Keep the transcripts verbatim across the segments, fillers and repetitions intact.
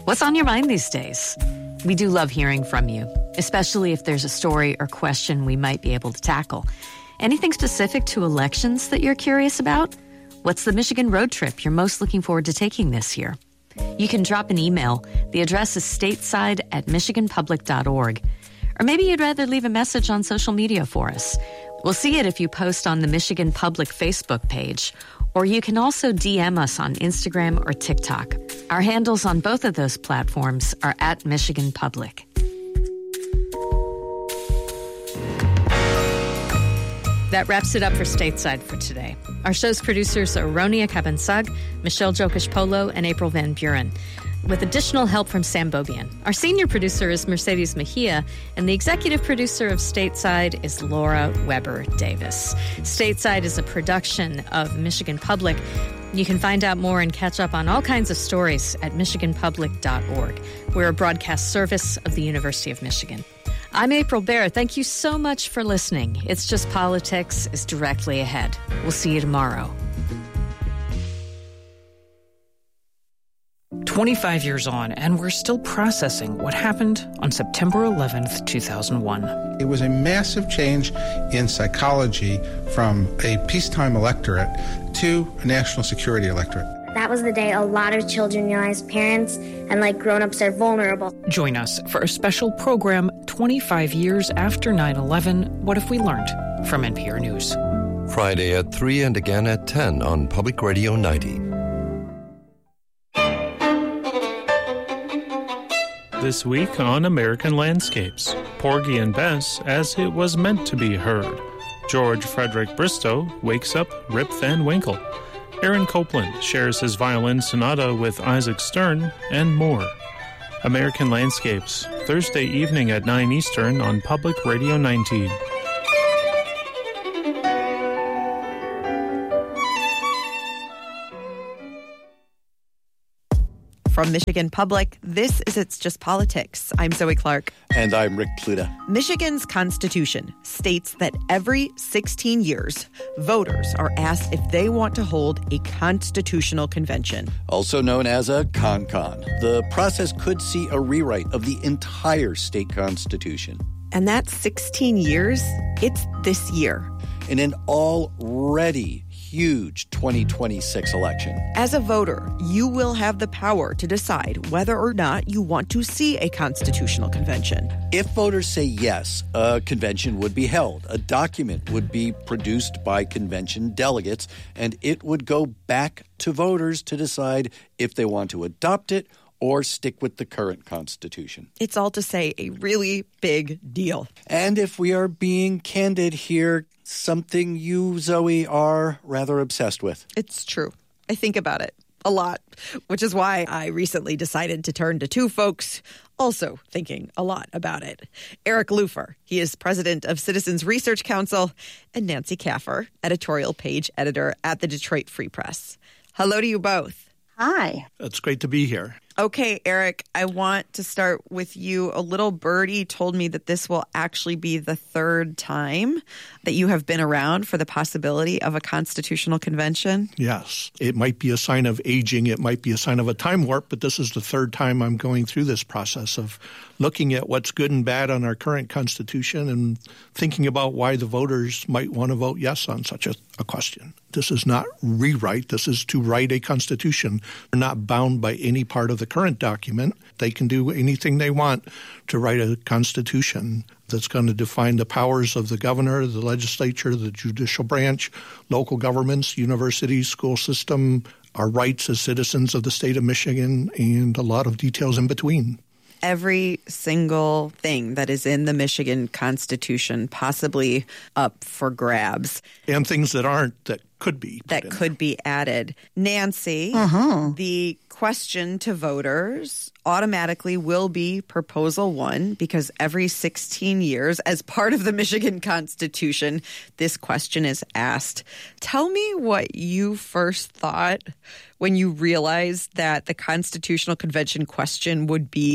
What's on your mind these days? We do love hearing from you, especially if there's a story or question we might be able to tackle. Anything specific to elections that you're curious about? What's the Michigan road trip you're most looking forward to taking this year? You can drop an email. The address is stateside at michigan public dot org. Or maybe you'd rather leave a message on social media for us. We'll see it if you post on the Michigan Public Facebook page, or you can also D M us on Instagram or TikTok. Our handles on both of those platforms are at Michigan Public. That wraps it up for Stateside for today. Our show's producers are Ronia Cabansag, Michelle Jokish-Polo, and April Van Buren, with additional help from Sam Bobian. Our senior producer is Mercedes Mejia, and the executive producer of Stateside is Laura Weber Davis. Stateside is a production of Michigan Public. You can find out more and catch up on all kinds of stories at michigan public dot org. We're a broadcast service of the University of Michigan. I'm April Baer. Thank you so much for listening. It's Just Politics is directly ahead. We'll see you tomorrow. twenty-five years on, and we're still processing what happened on September eleventh, two thousand one. It was a massive change in psychology from a peacetime electorate to a national security electorate. That was the day a lot of children realized parents and like grown-ups are vulnerable. Join us for a special program twenty-five years after nine eleven, What If We Learned? From N P R News. Friday at three and again at ten on Public Radio ninety. This week on American Landscapes, Porgy and Bess as it was meant to be heard. George Frederick Bristow wakes up Rip Van Winkle. Aaron Copland shares his violin sonata with Isaac Stern, and more. American Landscapes, Thursday evening at nine Eastern on Public Radio ninety. From Michigan Public, this is It's Just Politics. I'm Zoe Clark. And I'm Rick Pluta. Michigan's Constitution states that every sixteen years, voters are asked if they want to hold a constitutional convention. Also known as a con-con. The process could see a rewrite of the entire state constitution. And that's sixteen years. It's this year. In an already huge twenty twenty-six election. As a voter, you will have the power to decide whether or not you want to see a constitutional convention. If voters say yes, a convention would be held. A document would be produced by convention delegates, and it would go back to voters to decide if they want to adopt it or stick with the current Constitution. It's all to say a really big deal. And if we are being candid here, something you, Zoe, are rather obsessed with. It's true. I think about it a lot, which is why I recently decided to turn to two folks also thinking a lot about it. Eric Lupher, he is president of Citizens Research Council, and Nancy Kaffer, editorial page editor at the Detroit Free Press. Hello to you both. Hi. It's great to be here. Okay, Eric, I want to start with you. A little birdie told me that this will actually be the third time that you have been around for the possibility of a constitutional convention. Yes. It might be a sign of aging. It might be a sign of a time warp, but this is the third time I'm going through this process of looking at what's good and bad on our current Constitution and thinking about why the voters might want to vote yes on such a, a question. This is not rewrite. This is to write a Constitution. They're not bound by any part of the current document. They can do anything they want to write a Constitution that's going to define the powers of the governor, the legislature, the judicial branch, local governments, universities, school system, our rights as citizens of the state of Michigan, and a lot of details in between. Every single thing that is in the Michigan Constitution possibly up for grabs. And things that aren't that could be. That could be added. Nancy, uh-huh. the question to voters automatically will be Proposal one because every sixteen years, as part of the Michigan Constitution, this question is asked. Tell me what you first thought when you realized that the Constitutional Convention question would be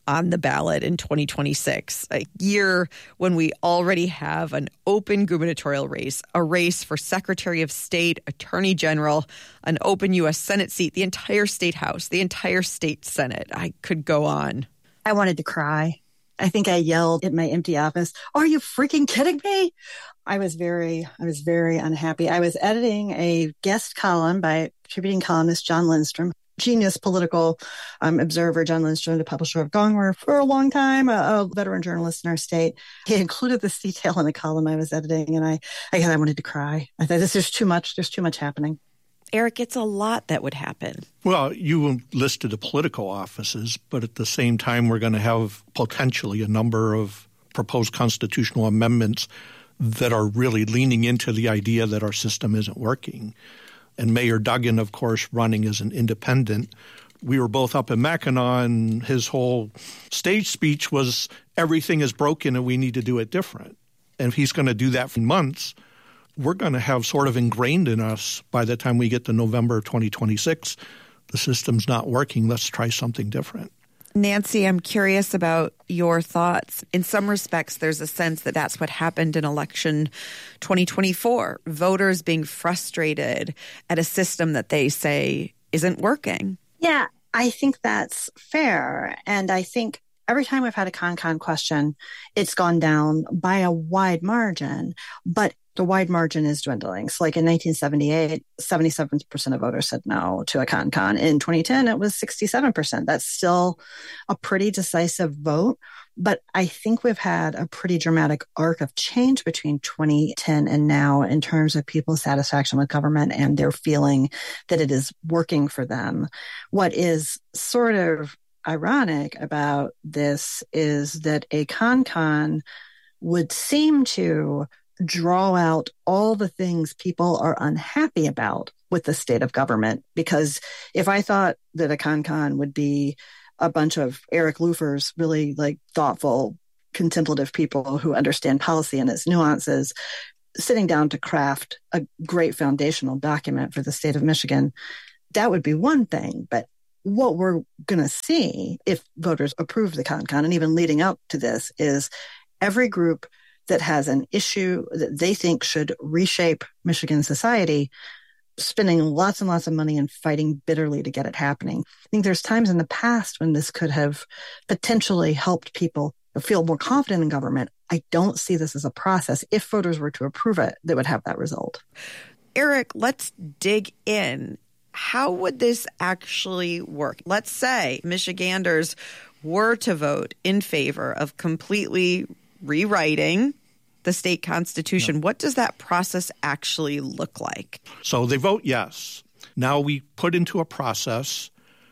on the ballot in twenty twenty-six, a year when we already have an open gubernatorial race, a race for Secretary of State, Attorney General, an open U S Senate seat, the entire state house, the entire state Senate. I could go on. I wanted to cry. I think I yelled at my empty office, "Are you freaking kidding me?" I was very, I was very unhappy. I was editing a guest column by contributing columnist John Lindstrom, genius political um, observer John Lindstrom, the publisher of Gongwer for a long time, a, a veteran journalist in our state. He included this detail in the column I was editing, and I, I, I wanted to cry. I thought, this is too much. There's too much happening. Eric, it's a lot that would happen. Well, you listed the political offices, but at the same time, we're going to have potentially a number of proposed constitutional amendments that are really leaning into the idea that our system isn't working. And Mayor Duggan, of course, running as an independent. We were both up in Mackinac, and his whole stage speech was everything is broken and we need to do it different. And if he's going to do that for months, we're going to have sort of ingrained in us by the time we get to November twenty twenty-six, the system's not working. Let's try something different. Nancy, I'm curious about your thoughts. In some respects, there's a sense that that's what happened in election twenty twenty-four, voters being frustrated at a system that they say isn't working. Yeah, I think that's fair. And I think every time we've had a con-con question, it's gone down by a wide margin. But the wide margin is dwindling. So like in nineteen seventy-eight, seventy-seven percent of voters said no to a con-con. In twenty ten, it was sixty-seven percent. That's still a pretty decisive vote. But I think we've had a pretty dramatic arc of change between twenty ten and now in terms of people's satisfaction with government and their feeling that it is working for them. What is sort of ironic about this is that a con-con would seem to draw out all the things people are unhappy about with the state of government. Because if I thought that a con-con would be a bunch of Eric Lufers, really like thoughtful, contemplative people who understand policy and its nuances, sitting down to craft a great foundational document for the state of Michigan, that would be one thing. But what we're going to see if voters approve the con-con, and even leading up to this, is every group that has an issue that they think should reshape Michigan society, spending lots and lots of money and fighting bitterly to get it happening. I think there's times in the past when this could have potentially helped people feel more confident in government. I don't see this as a process, if voters were to approve it, that would have that result. Eric, let's dig in. How would this actually work? Let's say Michiganders were to vote in favor of completely rewriting the state constitution. What does that process actually look like? So they vote yes. Now we put into a process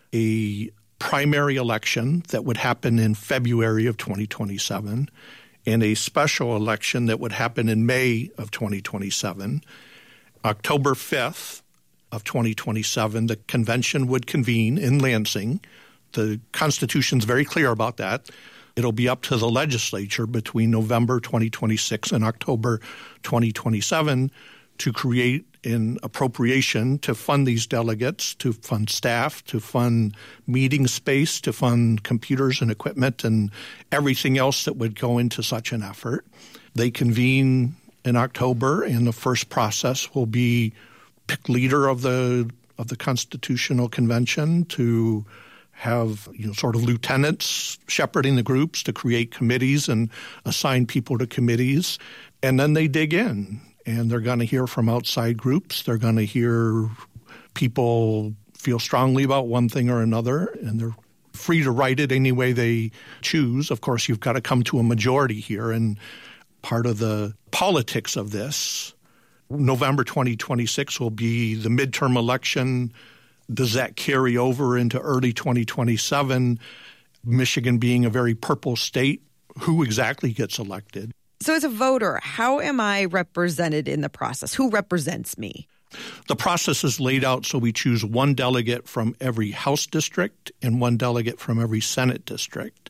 a primary election that would happen in February of twenty twenty-seven and a special election that would happen in May of twenty twenty-seven. October fifth of twenty twenty-seven, the convention would convene in Lansing. The Constitution's very clear about that. It'll be up to the legislature between November twenty twenty-six and October twenty twenty-seven to create an appropriation to fund these delegates, to fund staff, to fund meeting space, to fund computers and equipment and everything else that would go into such an effort. They convene in October, and the first process will be pick leader of the of the Constitutional Convention, to have, you know, sort of lieutenants shepherding the groups, to create committees and assign people to committees. And then they dig in, and they're going to hear from outside groups. They're going to hear people feel strongly about one thing or another, and they're free to write it any way they choose. Of course, you've got to come to a majority here, and part of the politics of this, November twenty twenty-six will be the midterm election. Does that carry over into early twenty twenty-seven? Michigan being a very purple state, who exactly gets elected? So as a voter, how am I represented in the process? Who represents me? The process is laid out so we choose one delegate from every House district and one delegate from every Senate district.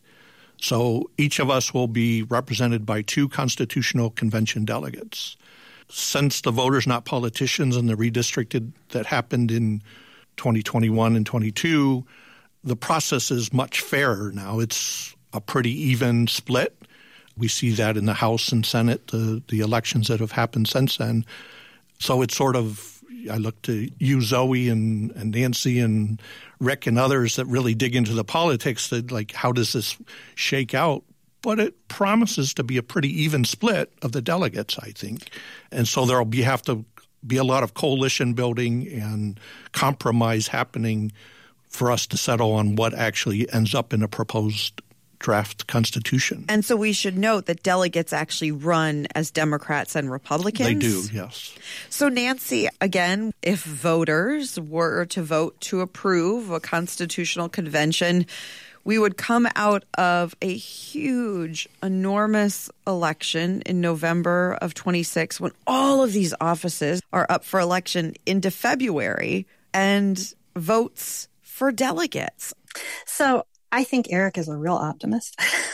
So each of us will be represented by two Constitutional Convention delegates. Since the voters, not politicians, and the redistricted that happened in twenty twenty-one and twenty-two, the process is much fairer now. It's a pretty even split. We see that in the House and Senate, the, the elections that have happened since then. So it's sort of, I look to you, Zoe, and, and Nancy and Rick and others that really dig into the politics, that like, how does this shake out? But it promises to be a pretty even split of the delegates, I think. And so there will be have to be a lot of coalition building and compromise happening for us to settle on what actually ends up in a proposed draft constitution. And so we should note that delegates actually run as Democrats and Republicans. They do, yes. So Nancy, again, if voters were to vote to approve a constitutional convention, we would come out of a huge, enormous election in November of twenty-six when all of these offices are up for election into February and votes for delegates. So I think Eric is a real optimist.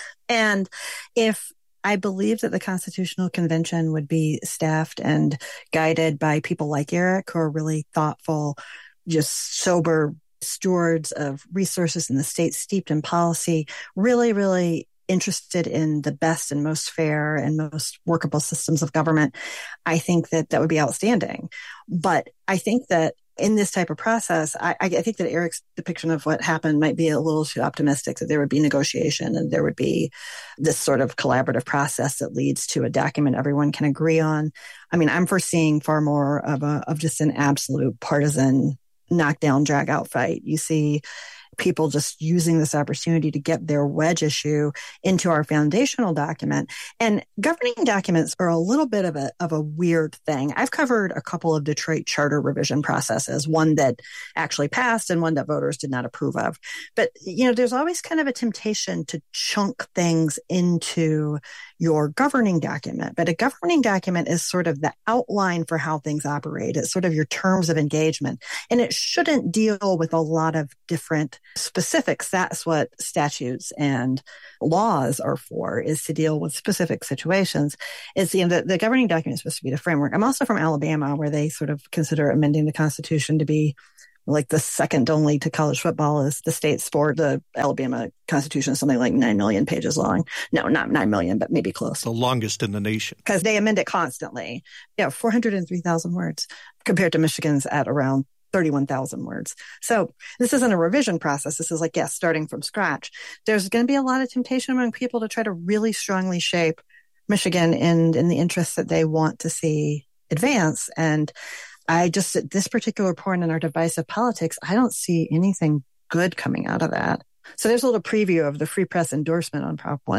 And if I believe that the Constitutional Convention would be staffed and guided by people like Eric, who are really thoughtful, just sober stewards of resources in the state, steeped in policy, really, really interested in the best and most fair and most workable systems of government, I think that that would be outstanding. But I think that in this type of process, I, I think that Eric's depiction of what happened might be a little too optimistic, that there would be negotiation and there would be this sort of collaborative process that leads to a document everyone can agree on. I mean, I'm foreseeing far more of a, of just an absolute partisan knockdown, drag out fight. You see people just using this opportunity to get their wedge issue into our foundational document. And governing documents are a little bit of a of a weird thing. I've covered a couple of Detroit charter revision processes, one that actually passed and one that voters did not approve of. But, you know, there's always kind of a temptation to chunk things into your governing document. But a governing document is sort of the outline for how things operate. It's sort of your terms of engagement. And it shouldn't deal with a lot of different specifics. That's what statutes and laws are for, is to deal with specific situations. It's, you know, the, the governing document is supposed to be the framework. I'm also from Alabama, where they sort of consider amending the Constitution to be like the second only to college football is the state sport. The Alabama Constitution is something like nine million pages long. No, not nine million, but maybe close. The longest in the nation. Because they amend it constantly. Yeah, four hundred three thousand words compared to Michigan's at around thirty-one thousand words. So this isn't a revision process. This is like, yes, starting from scratch. There's going to be a lot of temptation among people to try to really strongly shape Michigan in, in the interests that they want to see advance. And I just, at this particular point in our divisive politics, I don't see anything good coming out of that. So there's a little preview of the Free Press endorsement on Prop one.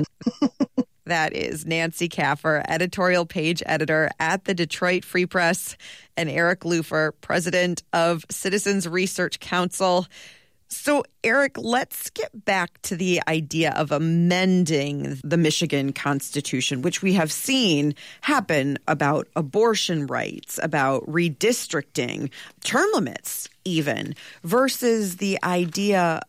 That is Nancy Kaffer, editorial page editor at the Detroit Free Press, and Eric Lupher, president of Citizens Research Council. So, Eric, let's get back to the idea of amending the Michigan Constitution, which we have seen happen about abortion rights, about redistricting, term limits even, versus the idea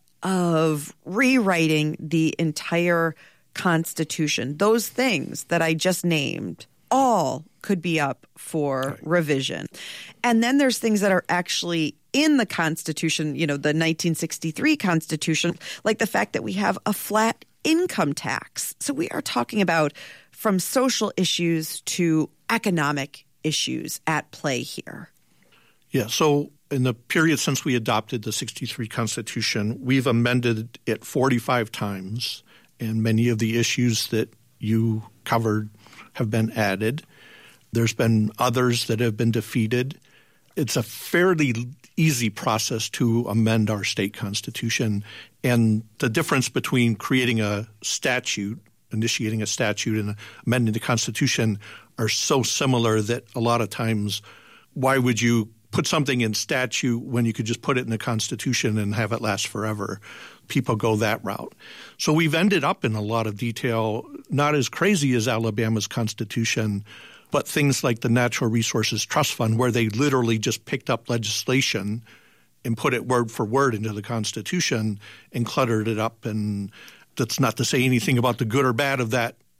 of rewriting the entire Constitution. Those things that I just named all could be up for revision. And then there's things that are actually in the Constitution, you know, the nineteen sixty-three Constitution, like the fact that we have a flat income tax. So we are talking about from social issues to economic issues at play here. Yeah, so in the period since we adopted the sixty-three Constitution, we've amended it forty-five times, and many of the issues that you covered have been added. There's been others that have been defeated. It's a fairly easy process to amend our state constitution. And the difference between creating a statute, initiating a statute, and amending the Constitution are so similar that a lot of times, why would you put something in statute when you could just put it in the Constitution and have it last forever? People go that route. So we've ended up in a lot of detail, not as crazy as Alabama's Constitution, but things like the Natural Resources Trust Fund, where they literally just picked up legislation and put it word for word into the Constitution and cluttered it up. And that's not to say anything about the good or bad of that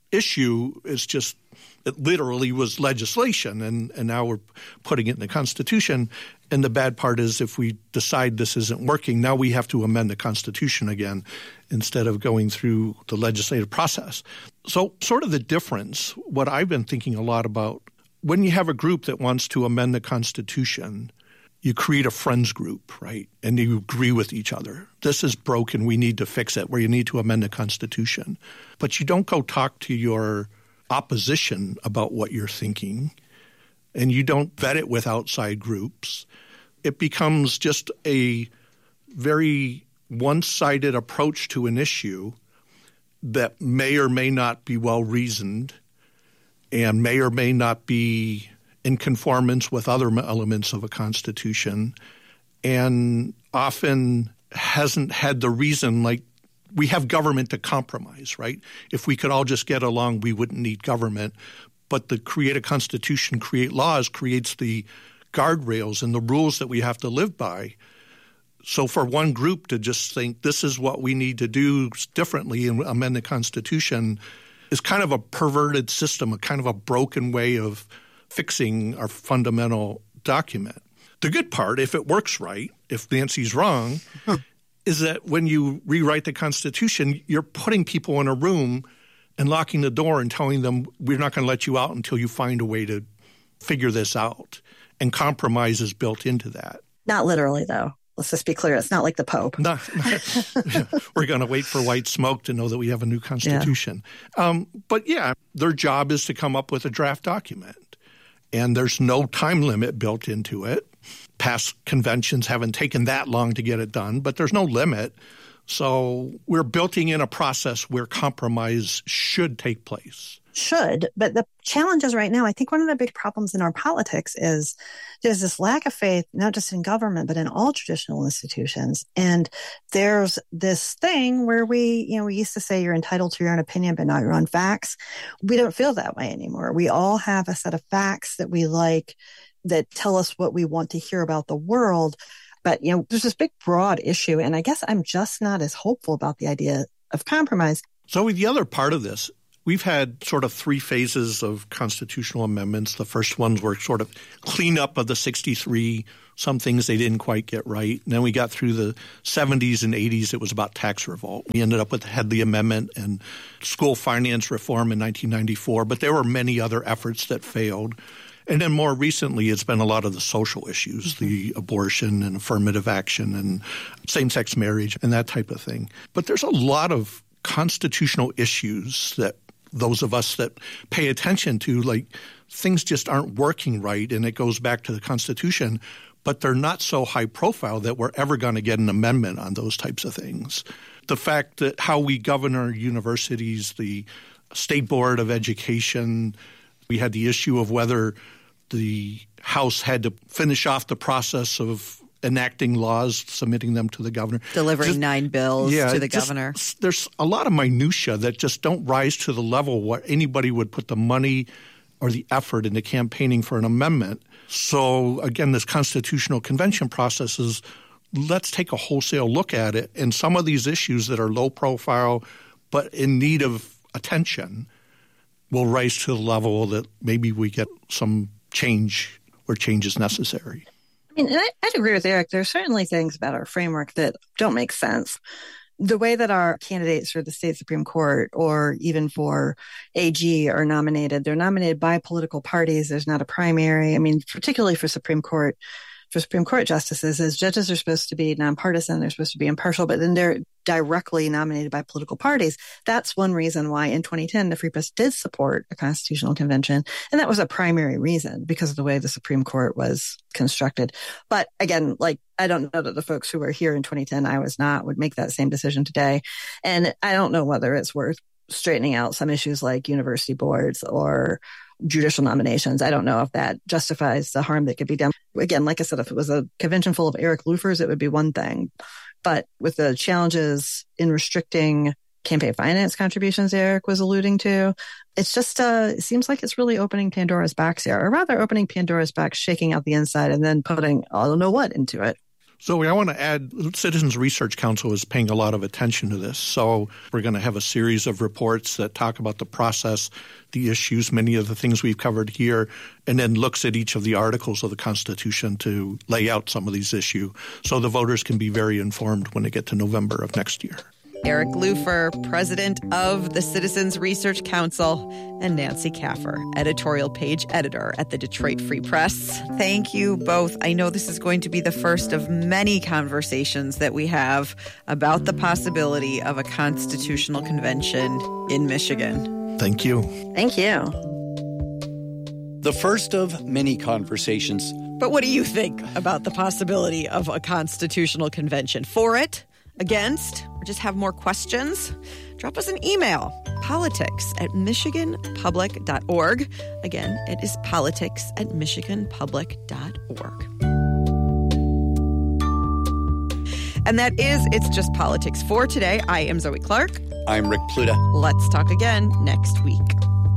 issue is just, it literally was legislation, and, and now we're putting it in the Constitution. And the bad part is if we decide this isn't working, now we have to amend the Constitution again instead of going through the legislative process. So sort of the difference, what I've been thinking a lot about, when you have a group that wants to amend the Constitution, you create a friends group, right? And you agree with each other. This is broken. We need to fix it, where you need to amend the Constitution. But you don't go talk to your opposition about what you're thinking, and you don't vet it with outside groups. It becomes just a very one-sided approach to an issue that may or may not be well-reasoned and may or may not be in conformance with other elements of a constitution, and often hasn't had the reason, like we have government to compromise, right? If we could all just get along, we wouldn't need government. But the create a constitution, create laws, creates the guardrails and the rules that we have to live by. So for one group to just think this is what we need to do differently and amend the Constitution is kind of a perverted system, a kind of a broken way of fixing our fundamental document. The good part, if it works right, if Nancy's wrong, is that when you rewrite the Constitution, you're putting people in a room and locking the door and telling them we're not going to let you out until you find a way to figure this out. And compromise is built into that. Not literally, though. Let's just be clear. It's not like the Pope. No, we're going to wait for white smoke to know that we have a new Constitution. Yeah. Um, but, yeah, their job is to come up with a draft document. And there's no time limit built into it. Past conventions haven't taken that long to get it done, but there's no limit. So we're building in a process where compromise should take place. Should. But the challenge is right now, I think one of the big problems in our politics is there's this lack of faith, not just in government, but in all traditional institutions. And there's this thing where we, you know, we used to say you're entitled to your own opinion, but not your own facts. We don't feel that way anymore. We all have a set of facts that we like that tell us what we want to hear about the world. But, you know, there's this big, broad issue. And I guess I'm just not as hopeful about the idea of compromise. So the other part of this, we've had sort of three phases of constitutional amendments. The first ones were sort of cleanup of the sixty-three, some things they didn't quite get right. And then we got through the seventies and eighties. It was about tax revolt. We ended up with the Headley Amendment and school finance reform in nineteen ninety-four. But there were many other efforts that failed. And then more recently, it's been a lot of the social issues, mm-hmm. the abortion and affirmative action and same-sex marriage and that type of thing. But there's a lot of constitutional issues that those of us that pay attention to, like things just aren't working right, and it goes back to the Constitution, but they're not so high profile that we're ever going to get an amendment on those types of things. The fact that how we govern our universities, the State Board of Education, we had the issue of whether the House had to finish off the process of enacting laws, submitting them to the governor. Delivering just, nine bills yeah, to the just, governor. There's a lot of minutia that just don't rise to the level where anybody would put the money or the effort into campaigning for an amendment. So, again, this constitutional convention process is let's take a wholesale look at it. And some of these issues that are low profile but in need of attention will rise to the level that maybe we get some change where change is necessary. I mean, I, I'd agree with Eric. There are certainly things about our framework that don't make sense. The way that our candidates for the state Supreme Court or even for A G are nominated, they're nominated by political parties. There's not a primary. I mean, particularly for Supreme Court, for Supreme Court justices, as judges are supposed to be nonpartisan, they're supposed to be impartial, but then they're directly nominated by political parties. That's one reason why in twenty ten, the Free Press did support a constitutional convention. And that was a primary reason because of the way the Supreme Court was constructed. But again, like, I don't know that the folks who were here in twenty ten, I was not, would make that same decision today. And I don't know whether it's worth straightening out some issues like university boards or judicial nominations. I don't know if that justifies the harm that could be done. Again, like I said, if it was a convention full of Eric Lufers, it would be one thing. But with the challenges in restricting campaign finance contributions Eric was alluding to, it's just, uh, it seems like it's really opening Pandora's box here, or rather opening Pandora's box, shaking out the inside and then putting I don't know what into it. Zoe, I want to add, Citizens Research Council is paying a lot of attention to this. So we're going to have a series of reports that talk about the process, the issues, many of the things we've covered here, and then looks at each of the articles of the Constitution to lay out some of these issues so the voters can be very informed when they get to November of next year. Eric Lufer, president of the Citizens Research Council, and Nancy Kaffer, editorial page editor at the Detroit Free Press. Thank you both. I know this is going to be the first of many conversations that we have about the possibility of a constitutional convention in Michigan. Thank you. Thank you. The first of many conversations. But what do you think about the possibility of a constitutional convention? For it? Against? Or just have more questions? Drop us an email, politics at michigan public dot org. Again, it is politics at michigan public dot org. And that is It's Just Politics for today. I am Zoe Clark. I'm Rick Pluta. Let's talk again next week.